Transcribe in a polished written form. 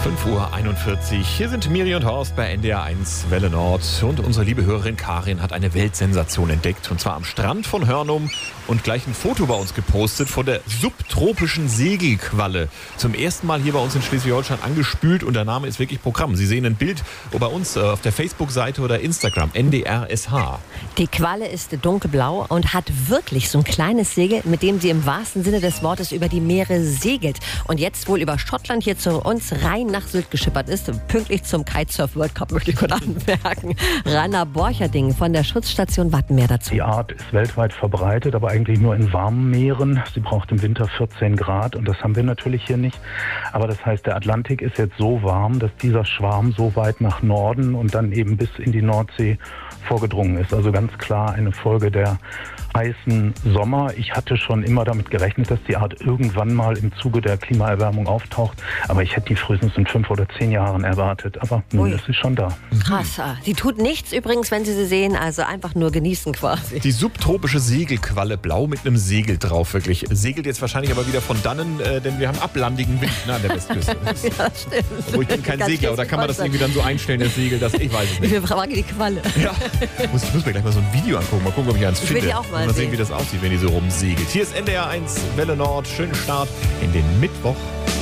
5:41 Uhr. Hier sind Miri und Horst bei NDR1 Welle Nord. Und unsere liebe Hörerin Karin hat eine Weltsensation entdeckt. Und zwar am Strand von Hörnum und gleich ein Foto bei uns gepostet von der subtropischen Segelqualle. Zum ersten Mal hier bei uns in Schleswig-Holstein angespült und der Name ist wirklich Programm. Sie sehen ein Bild bei uns auf der Facebook-Seite oder Instagram, NDRSH. Die Qualle ist dunkelblau und hat wirklich so ein kleines Segel, mit dem sie im wahrsten Sinne des Wortes über die Meere segelt. Und jetzt wohl über Schottland hier zu uns rein nach Sylt geschippert ist. Pünktlich zum Kitesurf World Cup, möchte ich kurz anmerken. Rainer Borcherding von der Schutzstation Wattenmeer dazu. Die Art ist weltweit verbreitet, aber eigentlich nur in warmen Meeren. Sie braucht im Winter 14 Grad und das haben wir natürlich hier nicht. Aber das heißt, der Atlantik ist jetzt so warm, dass dieser Schwarm so weit nach Norden und dann eben bis in die Nordsee vorgedrungen ist. Also ganz klar eine Folge der heißen Sommer. Ich hatte schon immer damit gerechnet, dass die Art irgendwann mal im Zuge der Klimaerwärmung auftaucht. Aber ich hätte die frühestens in 5 oder 10 Jahren erwartet. Aber nun ist sie schon da. Krass. Sie tut nichts übrigens, wenn Sie sie sehen. Also einfach nur genießen quasi. Die subtropische Segelqualle, blau mit einem Segel drauf, wirklich. Segelt jetzt wahrscheinlich aber wieder von dannen, denn wir haben ablandigen Wind an der Westküste. Ja, stimmt. Wo ich bin kein Segler, oder kann man das irgendwie dann so einstellen, das Segel, das ich weiß es nicht. Wir fragen die Qualle. Ja, ich muss mir gleich mal so ein Video angucken, mal gucken, ob ich eins finde. will die auch mal sehen, sehen. wie das aussieht, wenn die so rumsegelt. Hier ist NDR1 Welle Nord, schönen Start in den Mittwoch.